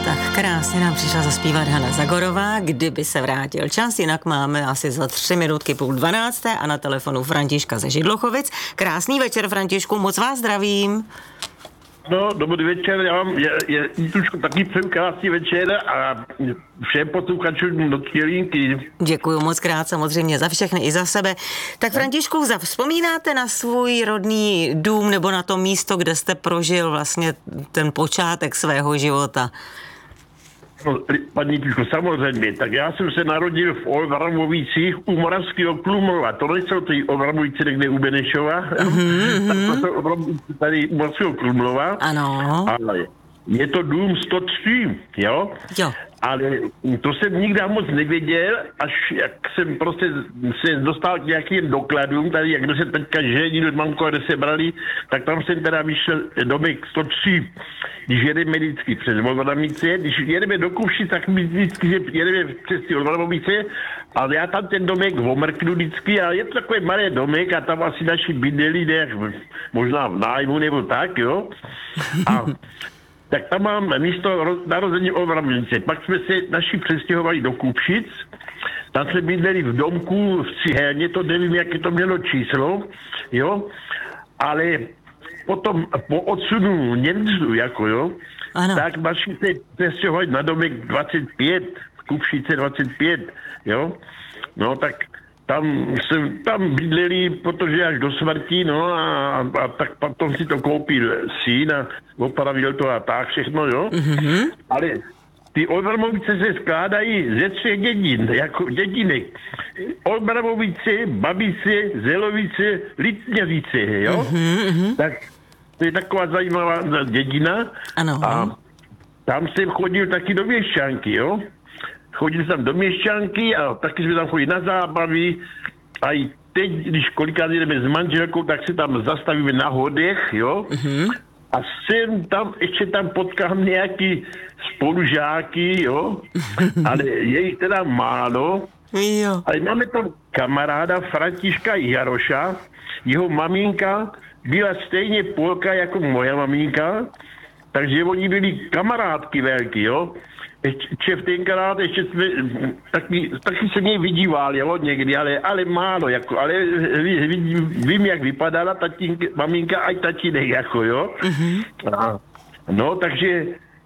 Tak krásně nám přišla zaspívat Hana Zagorová, kdyby se vrátil čas, jinak máme asi za 3 minutky 11:30 a na telefonu Františka ze Židlochovic. Krásný večer, Františku, moc vás zdravím. No, dobrý večer, já mám Jitušku taky přeju krásný večer a všem posluchačům do linky. Děkuju moc krát samozřejmě za všechny i za sebe. Tak Františku, vzpomínáte na svůj rodný dům nebo na to místo, kde jste prožil vlastně ten počátek svého života? No, paní Píšku, samozřejmě, tak já jsem se narodil v Olbramovicích u Moravského Krumlova. To nejsou ty Olbramovice někde u Benešova. Tak to jsou Olbramovice tady u Moravského Krumlova. Ano. Ale je to dům 103, jo? Jo. Ale to jsem nikdy moc nevěděl, až jak jsem prostě se dostal k nějakým dokladům, tady jak se teďka žení do mamko, kde se brali, tak tam jsem teda vyšel domek 103, když jedeme vždycky přes Olbramovice, když jedeme do Kuši, tak my vždycky jedeme přes ty Olbramovice, ale já tam ten domek omrknu vždycky a je to takový malý domek a tam asi naši bydleli, možná v nájmu nebo tak, jo. A tak tam mám místo narození Olbramovice. Pak jsme se naši přestěhovali do Kupšic. Tam jsme bydleli v domku v Cihelně, to nevím, jaké to mělo číslo, jo. Ale potom po odsunu Němců, jako jo, ano. Tak naši se přestěhovali na domek 25, v Kupšice 25, jo. No tak tam bydleli, protože až do smrti, no a tak potom si to koupil syn a opravil to a tak všechno, jo. Mm-hmm. Ale ty Olbramovice se skládají ze 3 dědin, jako dědinek. Olbramovice, Babice, Zelovice, Litňavice, jo. Mm-hmm. Tak to je taková zajímavá dědina. Ano. A tam jsem chodil taky do Měšťanky, jo. Chodili jsem do Měšťanky a taky jsme tam chodili na zábavy. A i teď, když kolikrát jdeme s manželkou, tak se tam zastavíme na Hodech, jo. Mm-hmm. A ještě tam potkám nějaký spolužáky, jo. Ale je jich teda málo. Jo. Ale máme tam kamaráda Františka Jaroša. Jeho maminka byla stejně Polka jako moje maminka. Takže oni byli kamarádky velký, jo. Ještě v tenkrát, ještě jsme, taky se něj vydíval, jo, někdy, ale málo, jako, ale vím, jak vypadala maminka a tatínek, jako, jo. Mm-hmm. No, takže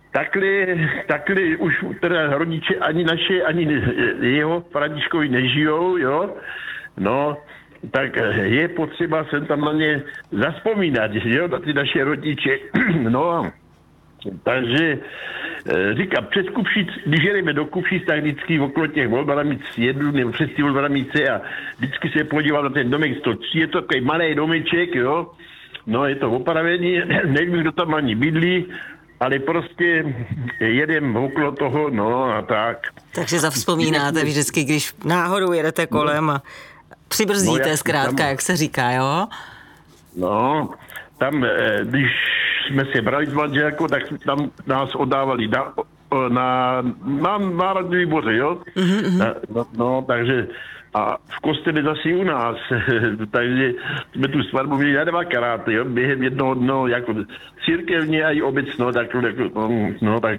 takhle už teda rodiče ani naše, ani jeho Františkovi nežijou, jo. No, tak je potřeba sem tam na ně zaspomínat, jo, na ty naše rodiče, no. Takže říkám, přes Kupšic, když jedeme do Kupšic, tak vždycky okolo těch Olbramic jedu, nebo přes ty Olbramice a vždycky se podívám na ten domek 103, je to takový malý domeček, jo, no je to opravený, nevím, kdo tam ani bydlí, ale prostě jedem okolo toho, no a tak. Takže zavzpomínáte vždycky, když náhodou jedete kolem a přibrzdíte no, zkrátka, jak se říká, jo? No, tam, když jsme se brali s manželkou, tak tam nás oddávali na národní výboře, jo? Mm-hmm. No, takže a v kostele zase u nás, takže jsme tu svatbu měli na 2krát, jo? Během jednoho dno, jako církevně a i obecno, tak, no, tak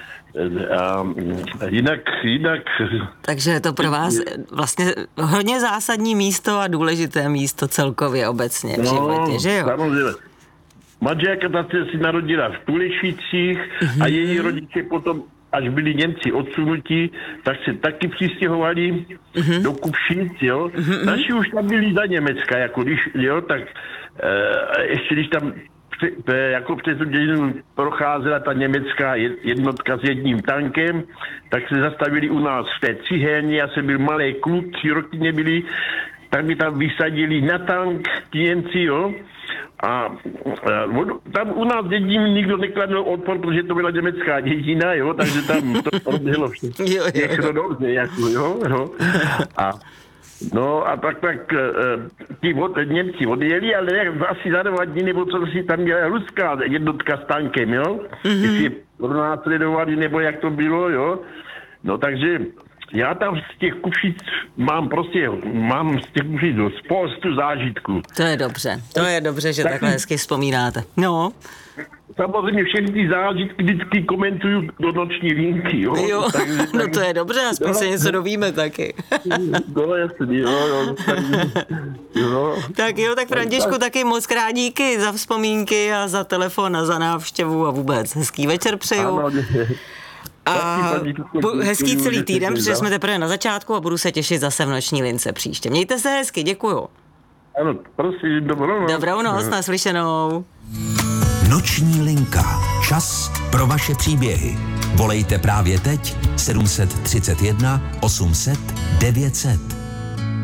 jinak. Takže je to pro vás vlastně hodně zásadní místo a důležité místo celkově obecně v životě, že jo? Samozřejmě. Manželka zase si narodila v Tulešvicích a její rodiče potom, až byli Němci odsunutí, tak se taky přistěhovali do Kupšic, jo. Naši už tam byli za Německa, jako když, jo, tak ještě když tam jako přes tu dědinu procházela ta německá jednotka s jedním tankem, tak se zastavili u nás v té Cihelně, já jsem byl malý kluk, 3 roky nebyli, tak mi tam vysadili na tank ti Němci, jo. A tam u nás dědím nikdo nekladl odpor, protože to byla německá dědina, jo, takže tam to proběhlo všechno dobře, jako, jo. A tak ti Němci odjeli, ale asi za 2 dny, nebo co si tam měla ruská jednotka s tankem, jo. Jestli je pronásledovali, nebo jak to bylo, jo. No takže Já tam z těch Kušic mám z těch Kušic spoustu zážitků. To je dobře, že takhle hezky vzpomínáte. No. Samozřejmě všechny ty zážitky vždycky komentuju do noční linky, jo. No to je dobře, aspoň se něco dovíme taky. No jasný, jo. Tak Františku, taky moc krát díky za vzpomínky a za telefon a za návštěvu a vůbec hezký večer přeju. Ano, a hezký celý týden, protože jsme teprve na začátku a budu se těšit zase v noční lince příště. Mějte se hezky, děkuju. Ano, prosím, dobrou noc, naslyšenou. Noční linka. Čas pro vaše příběhy. Volejte právě teď 731 800 900.